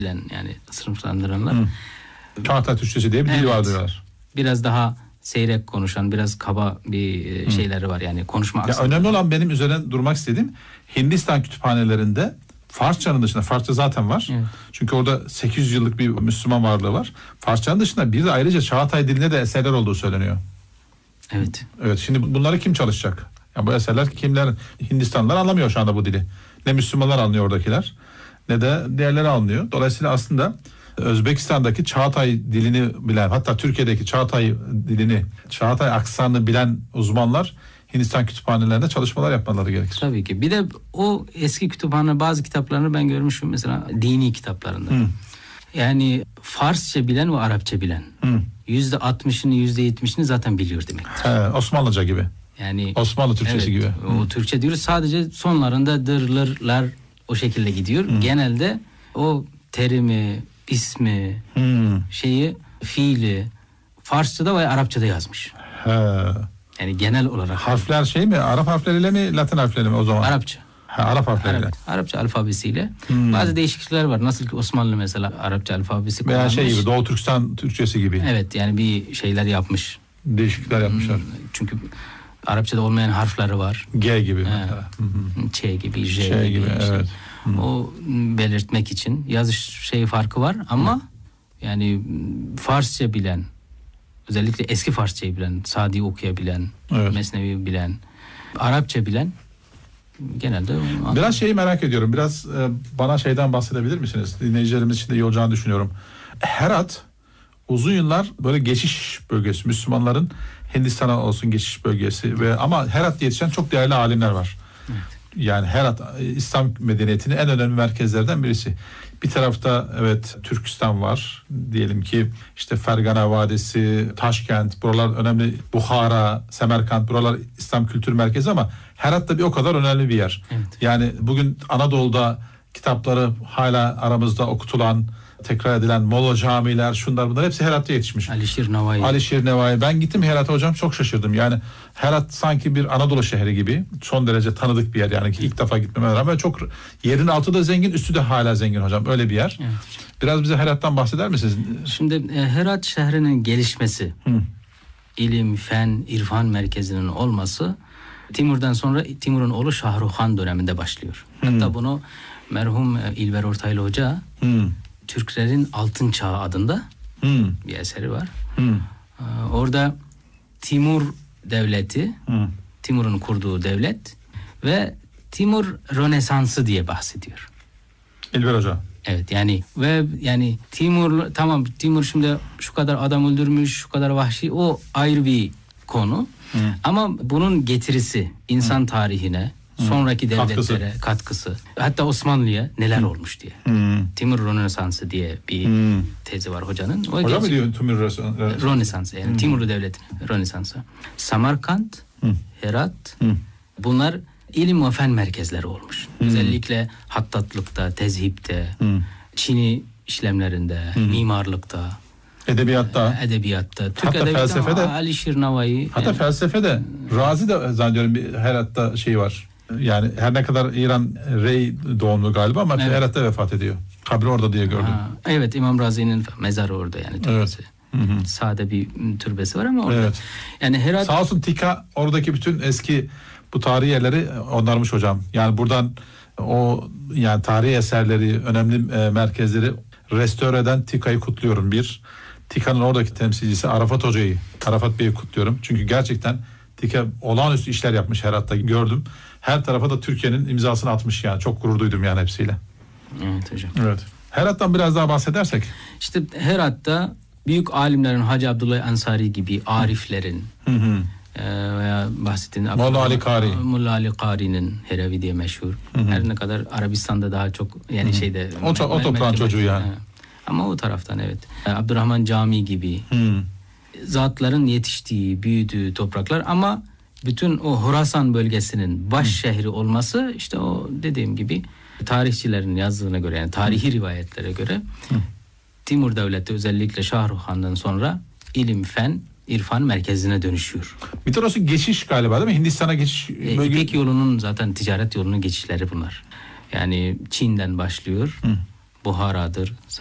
yani sınıflandıranlar. Çağatay Türkçesi diye bir dil var diyorlar. Biraz daha seyrek konuşan, biraz kaba bir şeyleri var yani konuşma aksanı. Önemli olan benim üzerine durmak istediğim Hindistan kütüphanelerinde Farsçanın dışında, Farsça zaten var. Evet. Çünkü orada 800 yıllık bir Müslüman varlığı var. Farsçanın dışında bir de ayrıca Çağatay dilinde de eserler olduğu söyleniyor. Evet. Evet, şimdi bunları kim çalışacak? Yani bu eserler kimler? Hindistanlılar anlamıyor şu anda bu dili. Ne Müslümanlar anlıyor oradakiler, ne de diğerleri anlıyor. Dolayısıyla aslında Özbekistan'daki Çağatay dilini bilen, hatta Türkiye'deki Çağatay dilini, Çağatay aksanını bilen uzmanlar Hindistan kütüphanelerinde çalışmalar yapmaları gerekir. Tabii ki. Bir de o eski kütüphane bazı kitaplarını ben görmüşüm mesela dini kitaplarında. Yani Farsça bilen ve Arapça bilen %60'ını %70'ini zaten biliyor demek. Osmanlıca gibi. Yani Osmanlı Türkçesi gibi. O Türkçe diyoruz, sadece sonlarında dırlırlar o şekilde gidiyor. Genelde o terimi, ismi, şeyi, fiili Farsçada ve Arapçada yazmış. Yani genel olarak. Harfler şey mi? Arap harfleriyle mi, Latin harfleriyle mi o zaman? Arapça. Arap harfleriyle. Arapça alfabesiyle. Bazı değişiklikler var. Nasıl ki Osmanlı mesela Arapça alfabesi kullanmış. Veya şey gibi, Doğu Türkistan Türkçesi gibi. Evet, yani bir şeyler yapmış. Değişiklikler yapmışlar. Çünkü Arapçada olmayan harfleri var. G gibi mesela. Ç gibi, J gibi. Evet. O belirtmek için yazış şey farkı var ama yani Farsça bilen, özellikle eski Farsçayı bilen, Sadi okuyabilen, Mesnevi bilen, Arapça bilen genelde... Biraz şeyi merak ediyorum. Biraz bana şeyden bahsedebilir misiniz? Dinleyicilerimiz için de iyi olacağını düşünüyorum. Herat uzun yıllar böyle geçiş bölgesi. Müslümanların Hindistan'a olsun geçiş bölgesi ama Herat'ta yetişen çok değerli alimler var. Evet. Yani Herat İslam medeniyetinin en önemli merkezlerden birisi. Bir tarafta evet Türkistan var. Diyelim ki işte Fergana Vadisi, Taşkent, buralar önemli. Bukhara, Semerkant, buralar İslam kültür merkezi ama Herat da bir o kadar önemli bir yer. Evet. Yani bugün Anadolu'da kitapları hala aramızda okutulan, tekrar edilen Molla camiler, şunlar bunlar hepsi Herat'ta yetişmiş. Alişir Nevai. Ben gittim Herat'a hocam, çok şaşırdım. Yani Herat sanki bir Anadolu şehri gibi. Son derece tanıdık bir yer. Yani ilk defa gitmeme rağmen çok, yerin altı da zengin, üstü de hala zengin hocam. Öyle bir yer. Evet. Biraz bize Herat'tan bahseder misiniz? Şimdi Herat şehrinin gelişmesi, ilim, fen, irfan merkezinin olması Timur'dan sonra Timur'un oğlu Şahruhan döneminde başlıyor. Hatta bunu merhum İlber Ortaylı Hoca Türklerin Altın Çağı adında bir eseri var. Orada Timur devleti, Timur'un kurduğu devlet ve Timur Rönesansı diye bahsediyor. İlber Hoca. Evet, yani ve yani Timur şimdi şu kadar adam öldürmüş, şu kadar vahşi, o ayrı bir konu. Ama bunun getirisi insan tarihine, sonraki devletlere katkısı, hatta Osmanlı'ya neler olmuş diye. Timur Rönesansı diye bir tezi var hocanın. Hoca mı diyor Timur Rönesansı? Yani Timurlu devletinin Rönesansı. Samarkand, Herat, bunlar ilim ve fen merkezleri olmuş. Özellikle hattatlıkta, tezhipte, Çini işlemlerinde, mimarlıkta, edebiyatta, Türk hatta felsefede, Alişir Nevai. Hatta felsefede Razi de zannediyorum bir Herat'ta şey var. Yani her ne kadar İran Rey doğumlu galiba ama Herat'ta vefat ediyor. Kabri orada diye gördüm. Evet, İmam Razi'nin mezarı orada, yani türbesi. Evet. Sade bir türbesi var ama orada. Evet. Yani Herat... Sağ olsun TİKA oradaki bütün eski bu tarihi yerleri onarmış hocam. Yani buradan o yani tarihi eserleri, önemli merkezleri restore eden TİKA'yı kutluyorum. TİKA'nın oradaki temsilcisi Arafat Bey'i kutluyorum. Çünkü gerçekten TİKA olağanüstü işler yapmış Herat'ta, gördüm. Her tarafa da Türkiye'nin imzasını atmış yani. Çok gurur duydum yani hepsiyle. Evet hocam. Evet. Herat'tan biraz daha bahsedersek. İşte Herat'ta büyük alimlerin, Hacı Abdullah Ansari gibi ariflerin veya bahsettiğin Molla Ali Kari'nin Heravi diye meşhur. Her ne kadar Arabistan'da daha çok yani şeyde o toprağın çocuğu yani. Ama o taraftan evet. Abdurrahman Cami gibi zatların yetiştiği, büyüdüğü topraklar ama bütün o Horasan bölgesinin baş şehri olması işte o dediğim gibi tarihçilerin yazdığına göre, yani tarihi rivayetlere göre Timur Devleti özellikle Şahruhan'dan sonra ilim, fen, irfan merkezine dönüşüyor. Bir tarafı geçiş galiba değil mi? Hindistan'a geçiş. İpek yolunun zaten ticaret yolunun geçişleri bunlar. Yani Çin'den başlıyor. Buhara'dır,